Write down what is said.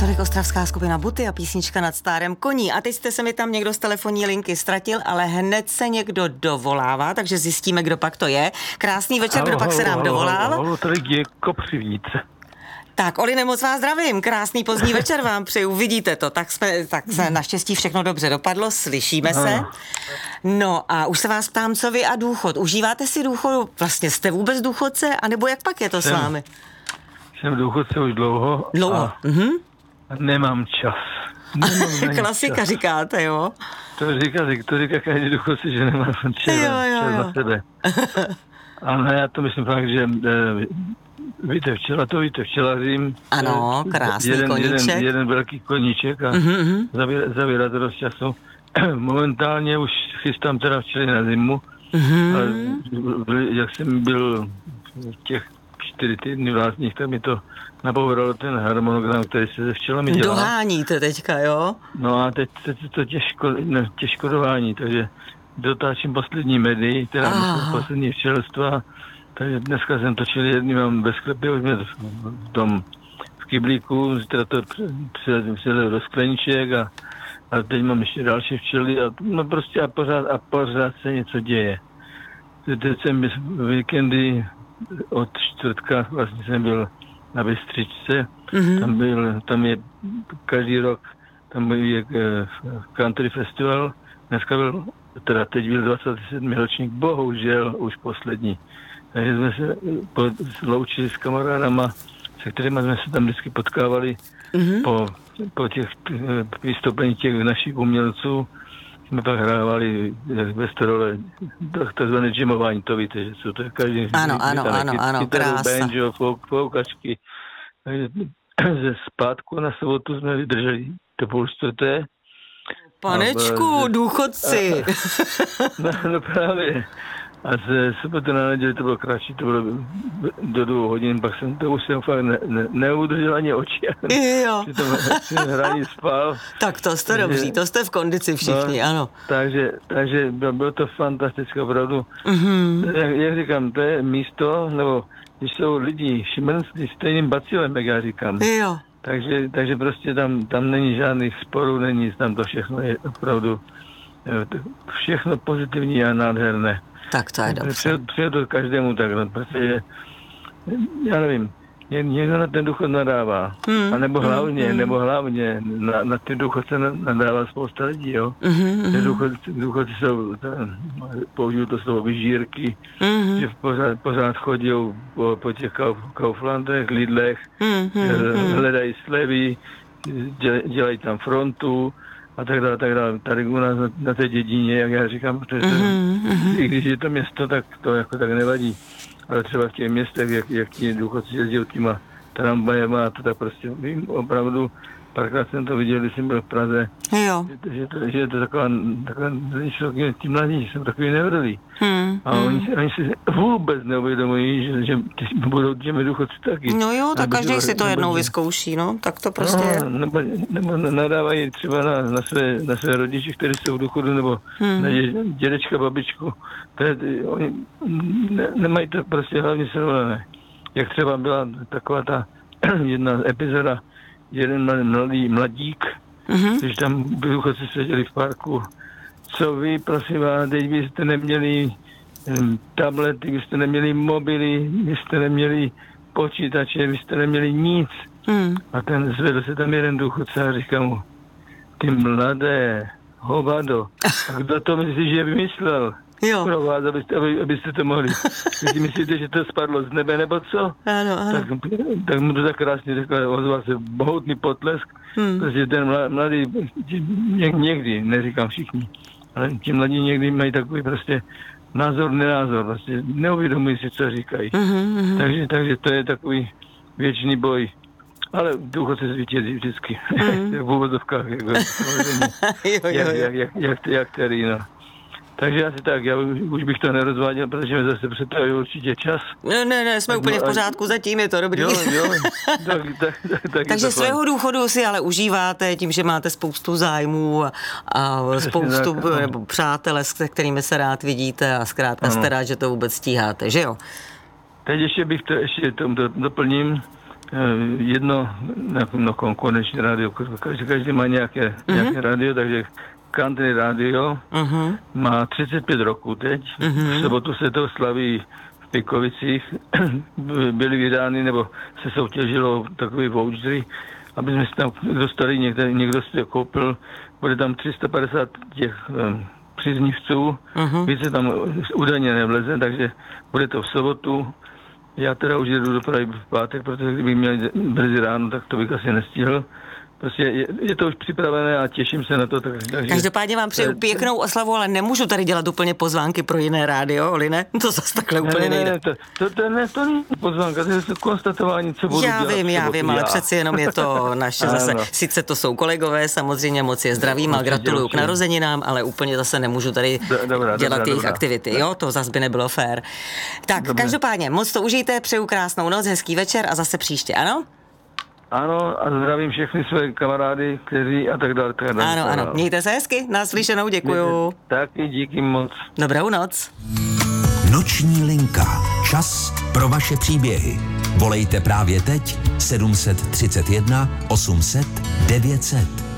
Tolik ostravská skupina Buty a písnička Nad stárem koní. A teď jste se mi tam někdo z telefonní linky ztratil, ale hned se někdo dovolává, takže zjistíme, kdo pak to je. Krásný večer, kdo pak se nám dovolal? Halo, tady je Kopřivnice. Tak, Oli, moc vás zdravím. Krásný pozdní večer vám přeju. Vidíte to, tak se naštěstí všechno dobře dopadlo, slyšíme se. No a už se vás ptám, co vy a důchod. Užíváte si důchodu? Vlastně jste vůbec důchodce? A nebo jak pak je to s vámi? Jsem důchodce už dlouho. Dlouho. A nemám čas. Klasika čas. Říkáte, jo? To říká každý důchodce, že nemá čas na sebe. Ale já to myslím fakt, že víte, včelařím. Ano, krásný koníček. Jeden velký koníček a zabírá to dost času. Momentálně už chystám teda včely na zimu. Ale jak jsem byl těch 4 týdny vlastních, tak mi to napovedalo ten harmonogram, který se se včelami dělá. Doháníte teďka, jo? No a teď to těžko dohání, takže dotáčím poslední medy, teda poslední včelstva. Takže dneska jsem točil jedný, mám ve sklepě, už mě v kyblíku, teda to přidal do skleniček a teď mám ještě další včely a no prostě a pořád se něco děje. Teď jsem víkendy od čtvrtka vlastně jsem byl na Bystřičce, tam je každý rok, tam je country festival, dneska byl, teda teď byl 27. ročník, bohužel už poslední. Takže jsme se loučili s kamarádama, se kterými jsme se tam vždycky potkávali po těch vystoupeních těch našich umělců. Jsme pak hrávali ve starole takzvané jamování, to víte, že jsou to každý... Ano, krása. Banjo, foukačky. Takže ze zpátku na sobotu jsme vydrželi do 3:30. Panečku, důchodci. No právě. A ze soboty na neděli to bylo kratší, to bylo do 2 hodin, pak to už jsem fakt neudržel ani oči. Jo. Při tom hraní spal. Tak to jste dobří, to jste v kondici všichni, ano. Takže bylo to fantastické, opravdu. Jak říkám, to je místo, nebo když jsou lidi šimrnství stejným bacilem, jak já říkám. Jo. Takže prostě tam není žádných sporů, není tam to všechno je opravdu všechno pozitivní a nádherné. Tak to je dobře. Přeje to každému takhle, protože já nevím, někdo na ten důchod nadává. A nebo hlavně na ten důchod se nadává spousta lidí, jo. Důchodci jsou, použiju to slovo vyžírky, že pořád chodí po těch Kauflandech, Lidlech, hledají slevy, dělají tam frontu, a tak dále. Tady u nás na té dědině, jak já říkám, protože i když je to město, tak to jako tak nevadí. Ale třeba v těch městech, jak ti důchodci jezdí těma tramvajema, to tak prostě vím, opravdu, párkrát jsem to viděl, když jsem byl v Praze, že je to taková ti mladí jsou takový nevrlí. A oni si vůbec neuvědomují, že budou těmi důchodci taky. No jo, tak každý si to jednou vyzkouší, no, tak to prostě je. Nebo nadávají třeba na své rodiče, kteří jsou v důchodu, nebo na dědečka, babičku. Oni nemají to prostě hlavně srovnané. Jak třeba byla taková ta jedna epizoda, jeden mladík, když tam důchodci seděli v parku, co vy, prosím vás, teď byste neměli tablety, byste neměli mobily, byste neměli počítače, byste neměli nic. A ten zvedl se tam jeden důchodce a říká mu, ty mladé hovado, a kdo to myslí, že vymyslel? Pro vás, abyste to mohli. Vy si myslíte, že to spadlo z nebe, nebo co? Ano. Tak mu to tak krásně řekl, ozval se mohutný potlesk, protože ten mladý, někdy, neříkám všichni, ale ti mladí někdy mají takový prostě nenázor, prostě neuvědomují si, co říkají. Takže to je takový věčný boj. Ale důchodce zvítězí vždycky. V úvodovkách, jak který, no. Takže asi tak, já už bych to nerozváděl, protože mi zase přetaví určitě čas. Ne, jsme úplně v pořádku, zatím je to dobrý. Jo. Takže svého důchodu si ale užíváte tím, že máte spoustu zájmů a spoustu nebo přátelé, s kterými se rád vidíte a zkrátka jste rád, že to vůbec stíháte, že jo? Teď ještě bych to tomu doplním. jedno konkurenční rádio, každý má nějaké rádio, takže country rádio má 35 roků teď. V sobotu se to slaví v Pikovicích. Byly vydány, nebo se soutěžilo takový vouchery, aby jsme si tam dostali, někdo si to koupil, bude tam 350 těch příznivců, více tam údajně nevleze, takže bude to v sobotu. Já teda už jedu do Prahy v pátek, protože kdybych měl brzy ráno, tak to bych asi nestihl. Prostě je to už připravené a těším se na to. Takže každopádně vám přeju pěknou oslavu, ale nemůžu tady dělat úplně pozvánky pro jiné rádio, Oline. To zase takhle úplně nejde. To není pozvánka, to je konstatování, co budu dělat. Já vím, ale přeci jenom je to naše zase. Sice to jsou kolegové, samozřejmě moc je zdravím a gratuluju k narozeninám, ale úplně zase nemůžu tady dělat jejich aktivity. Jo, to zase by nebylo fér. Tak, každopádně, moc to užijte, přeju krásnou noc, hezký večer a zase příště, ano? Ano, a zdravím všechny své kamarády, kteří a tak dále. Ano, mějte se hezky, naslyšenou, děkuju. Taky díky moc. Dobrou noc. Noční linka. Čas pro vaše příběhy. Volejte právě teď 731 800 900.